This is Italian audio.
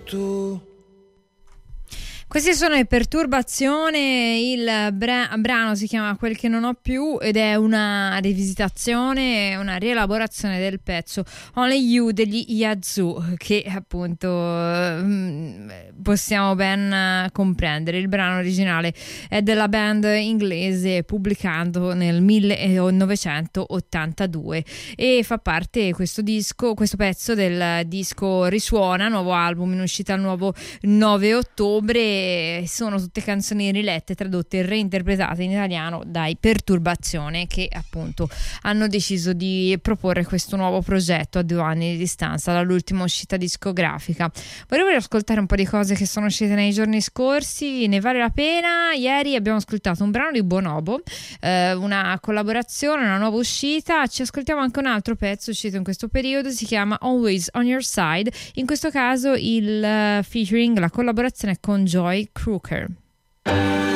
tu. Questi sono i Perturbazione, il brano si chiama Quel che non ho più ed è una rivisitazione, una rielaborazione del pezzo Only You degli Yazoo, che appunto possiamo ben comprendere. Il brano originale è della band inglese, pubblicato nel 1982 e fa parte questo pezzo del disco Risuona, nuovo album in uscita il nuovo 9 ottobre. Sono tutte canzoni rilette, tradotte e reinterpretate in italiano dai Perturbazione, che appunto hanno deciso di proporre questo nuovo progetto a 2 anni di distanza dall'ultima uscita discografica. Volevo ascoltare un po' di cose che sono uscite nei giorni scorsi, ne vale la pena. Ieri abbiamo ascoltato un brano di Bonobo, una collaborazione, una nuova uscita. Ci ascoltiamo anche un altro pezzo uscito in questo periodo, si chiama Always on Your Side, in questo caso il featuring, la collaborazione con Joy Crooker.